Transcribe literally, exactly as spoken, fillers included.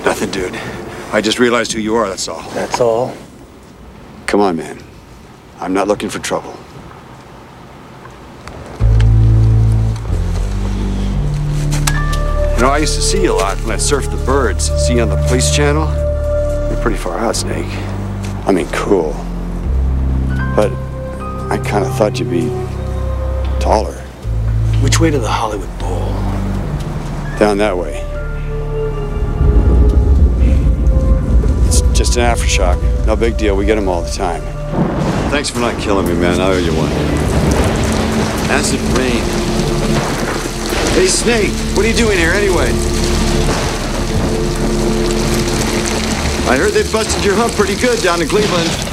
Nothing, dude. I just realized who you are, that's all. That's all? Come on, man. I'm not looking for trouble. You know, I used to see you a lot when I surfed the birds. See you on the police channel? You're pretty far out, Snake. I mean, cool. But I kind of thought you'd be taller. Which way to the Hollywood Bowl? Down that way. It's just an aftershock. No big deal. We get them all the time. Thanks for not killing me, man. I owe you one. Acid rain. Hey, Snake, what are you doing here anyway? I heard they busted your hump pretty good down in Cleveland.